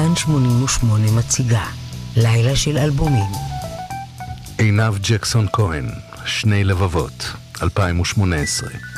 כאן 88 מציגה לילה של אלבומים. עינב ג'קסון כהן, שני לבבות, 2018.